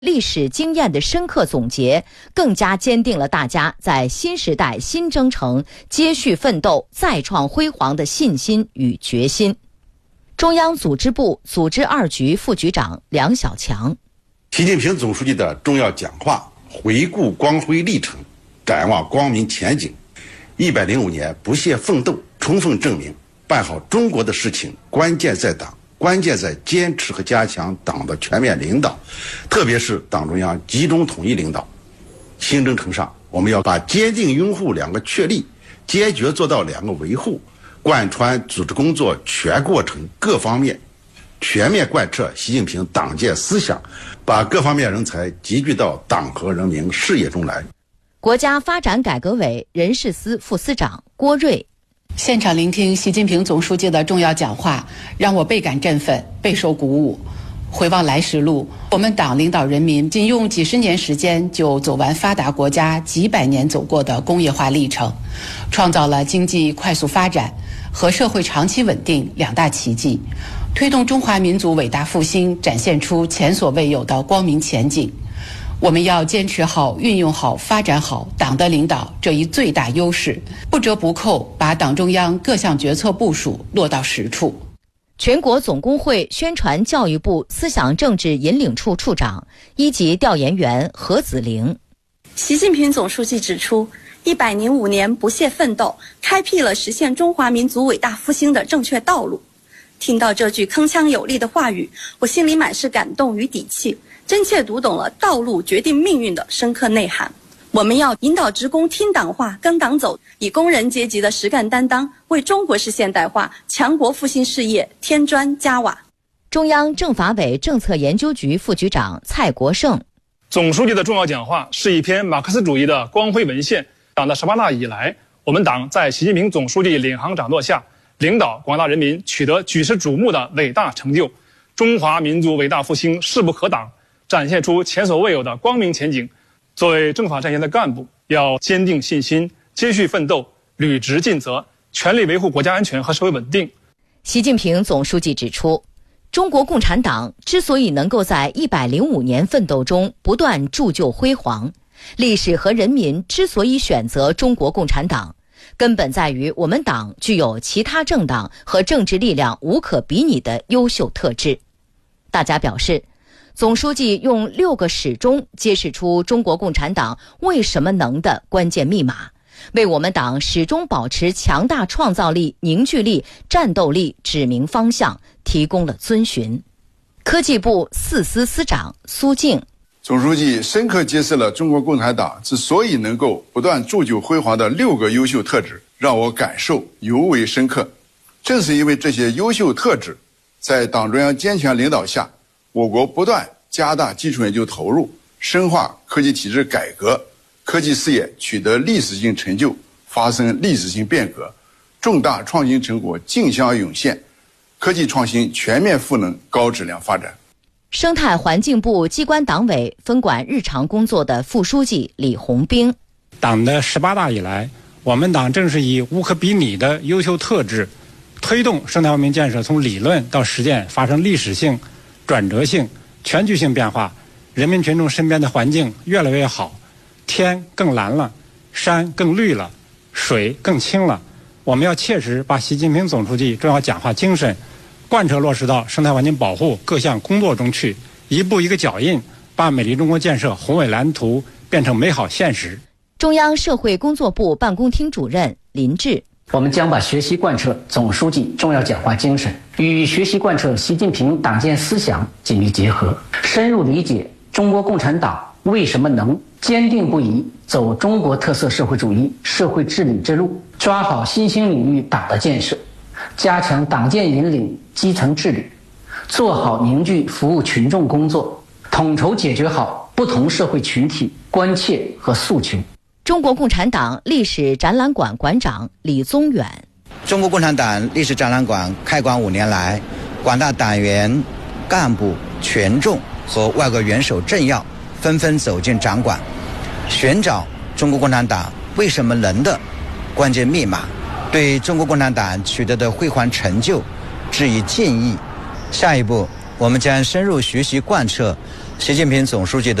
历史经验的深刻总结，更加坚定了大家在新时代新征程接续奋斗、再创辉煌的信心与决心。中央组织部组织二局副局长梁小强。 习近平总书记的重要讲话，回顾光辉历程，展望光明前景。105年不懈奋斗，充分证明办好中国的事情，关键在党，关键在坚持和加强党的全面领导，特别是党中央集中统一领导。新征程上，我们要把坚定拥护两个确立，坚决做到两个维护，贯穿组织工作全过程各方面，全面贯彻习近平党建思想，把各方面人才集聚到党和人民事业中来。 国家发展改革委人事司副司长郭瑞。 现场聆听习近平总书记的重要讲话，让我倍感振奋，备受鼓舞。回望来时路，我们党领导人民仅用几十年时间就走完发达国家几百年走过的工业化历程，创造了经济快速发展和社会长期稳定两大奇迹，推动中华民族伟大复兴展现出前所未有的光明前景。我们要坚持好、运用好、发展好党的领导这一最大优势，不折不扣把党中央各项决策部署落到实处。 全国总工会宣传教育部思想政治引领处处长、一级调研员何子玲。 习近平总书记指出，105年不懈奋斗，开辟了实现中华民族伟大复兴的正确道路。听到这句铿锵有力的话语，我心里满是感动与底气，真切读懂了道路决定命运的深刻内涵。我们要引导职工听党话、跟党走，以工人阶级的实干担当，为中国式现代化、强国复兴事业添砖加瓦。 中央政法委政策研究局副局长蔡国胜。 总书记的重要讲话是一篇马克思主义的光辉文献。党的18大以来，我们党在习近平总书记领航掌舵下，领导广大人民取得举世瞩目的伟大成就，中华民族伟大复兴势不可挡，展现出前所未有的光明前景。作为政法战线的干部，要坚定信心，接续奋斗，履职尽责，全力维护国家安全和社会稳定。 习近平总书记指出，中国共产党之所以能够在105年奋斗中不断铸就辉煌，历史和人民之所以选择中国共产党，根本在于我们党具有其他政党和政治力量无可比拟的优秀特质。大家表示，总书记用6个始终揭示出中国共产党为什么能的关键密码，为我们党始终保持强大创造力、凝聚力、战斗力指明方向，提供了遵循。科技部4司司长苏静。 总书记深刻揭示了中国共产党之所以能够不断铸就辉煌的6个优秀特质，让我感受尤为深刻。正是因为这些优秀特质，在党中央坚强领导下，我国不断加大基础研究投入，深化科技体制改革，科技事业取得历史性成就，发生历史性变革，重大创新成果竞相涌现，科技创新全面赋能高质量发展。 生态环境部机关党委分管日常工作的副书记李红兵。 党的18大以来，我们党正是以无可比拟的优秀特质，推动生态文明建设从理论到实践发生历史性、转折性、全局性变化，人民群众身边的环境越来越好，天更蓝了，山更绿了，水更清了。我们要切实把习近平总书记重要讲话精神贯彻落实到生态环境保护各项工作中去，一步一个脚印，把美丽中国建设宏伟蓝图变成美好现实。 中央社会工作部办公厅主任林志。 我们将把学习贯彻总书记重要讲话精神与学习贯彻习近平党建思想紧密结合，深入理解中国共产党为什么能，坚定不移走中国特色社会主义社会治理之路，抓好新兴领域党的建设，加强党建引领基层治理，做好凝聚服务群众工作，统筹解决好不同社会群体关切和诉求。 中国共产党历史展览馆馆长李宗远。 中国共产党历史展览馆开馆5年来，广大党员、干部、群众和外国元首政要纷纷走进展馆，寻找中国共产党为什么能的关键密码，对中国共产党取得的辉煌成就致以敬意。下一步，我们将深入学习贯彻习近平总书记的